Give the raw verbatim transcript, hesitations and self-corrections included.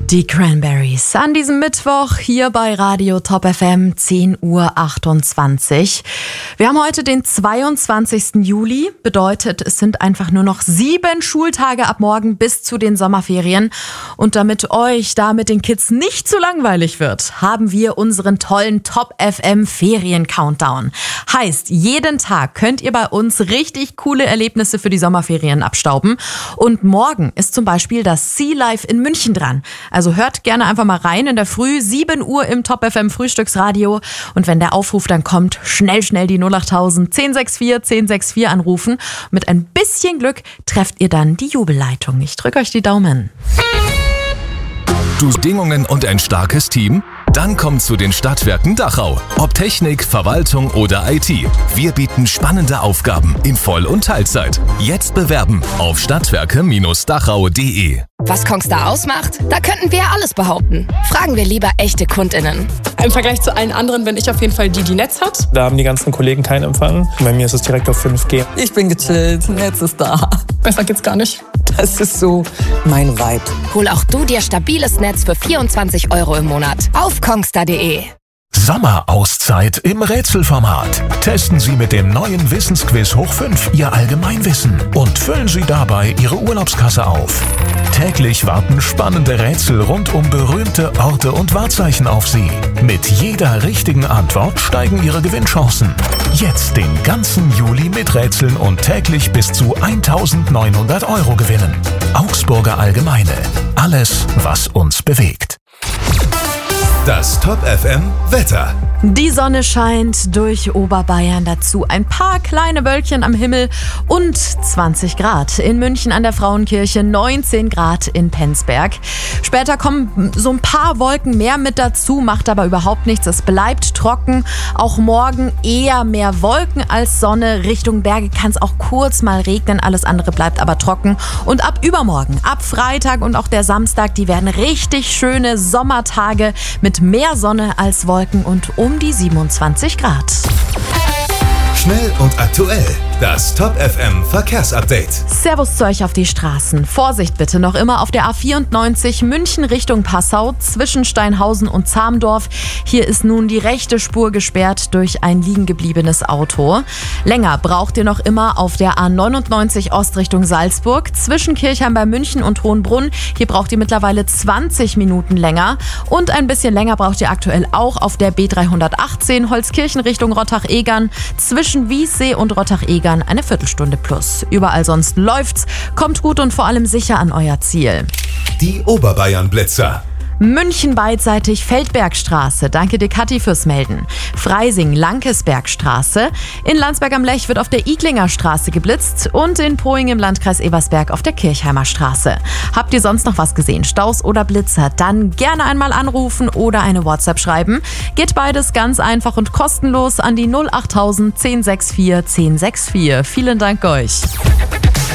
Die Cranberries an diesem Mittwoch hier bei Radio Top F M, zehn Uhr achtundzwanzig. Wir haben heute den zweiundzwanzigsten Juli, bedeutet, es sind einfach nur noch sieben Schultage ab morgen bis zu den Sommerferien. Und damit euch da mit den Kids nicht zu langweilig wird, haben wir unseren tollen Top F M Ferien-Countdown. Heißt, jeden Tag könnt ihr bei uns richtig coole Erlebnisse für die Sommerferien abstauben. Und morgen ist zum Beispiel das Sea Life in München dran. Also hört gerne einfach mal rein in der Früh, sieben Uhr im Top F M Frühstücksradio. Und wenn der Aufruf dann kommt, schnell, schnell die null achttausend zehn sechs vier zehn sechs vier anrufen. Mit ein bisschen Glück trefft ihr dann die Jubelleitung. Ich drücke euch die Daumen. Du Bedingungen und ein starkes Team? Dann komm zu den Stadtwerken Dachau. Ob Technik, Verwaltung oder I T. Wir bieten spannende Aufgaben in Voll- und Teilzeit. Jetzt bewerben auf stadtwerke Dachau punkt de. Was Kongstar ausmacht? Da könnten wir alles behaupten. Fragen wir lieber echte KundInnen. Im Vergleich zu allen anderen bin ich auf jeden Fall die, die Netz hat. Da haben die ganzen Kollegen keinen Empfang. Bei mir ist es direkt auf fünf G. Ich bin gechillt, Netz ist da. Besser geht's gar nicht. Das ist so mein Vibe. Hol auch du dir stabiles Netz für vierundzwanzig Euro im Monat auf kongstar punkt de. Sommerauszeit im Rätselformat. Testen Sie mit dem neuen Wissensquiz Hoch fünf Ihr Allgemeinwissen und füllen Sie dabei Ihre Urlaubskasse auf. Täglich warten spannende Rätsel rund um berühmte Orte und Wahrzeichen auf Sie. Mit jeder richtigen Antwort steigen Ihre Gewinnchancen. Jetzt den ganzen Juli mit Rätseln und täglich bis zu eintausendneunhundert Euro gewinnen. Augsburger Allgemeine. Alles, was uns bewegt. Das Top F M Wetter. Die Sonne scheint durch Oberbayern, dazu ein paar kleine Wölkchen am Himmel und zwanzig Grad. In München an der Frauenkirche, neunzehn Grad in Penzberg. Später kommen so ein paar Wolken mehr mit dazu, macht aber überhaupt nichts. Es bleibt trocken. Auch morgen eher mehr Wolken als Sonne. Richtung Berge kann es auch kurz mal regnen, alles andere bleibt aber trocken. Und ab übermorgen, ab Freitag und auch der Samstag, die werden richtig schöne Sommertage mit mehr Sonne als Wolken und um die siebenundzwanzig Grad. Schnell und aktuell. Das Top F M Verkehrsupdate. Servus zu euch auf die Straßen. Vorsicht bitte noch immer auf der A vierundneunzig München Richtung Passau zwischen Steinhausen und Zamdorf. Hier ist nun die rechte Spur gesperrt durch ein liegen gebliebenes Auto. Länger braucht ihr noch immer auf der A neunundneunzig Ost Richtung Salzburg zwischen Kirchheim bei München und Hohenbrunn. Hier braucht ihr mittlerweile zwanzig Minuten länger. Und ein bisschen länger braucht ihr aktuell auch auf der B dreihundertachtzehn Holzkirchen Richtung Rottach-Egern zwischen Wiessee und Rottach-Egern eine Viertelstunde plus. Überall sonst läuft's. Kommt gut und vor allem sicher an euer Ziel. Die Oberbayern-Blitzer. München beidseitig Feldbergstraße. Danke dir, Kathi, fürs Melden. Freising, Lankesbergstraße. In Landsberg am Lech wird auf der Iglinger Straße geblitzt und in Poing im Landkreis Ebersberg auf der Kirchheimer Straße. Habt ihr sonst noch was gesehen? Staus oder Blitzer? Dann gerne einmal anrufen oder eine WhatsApp schreiben. Geht beides ganz einfach und kostenlos an die null achttausend zehn sechs vier zehn sechs vier. Vielen Dank euch.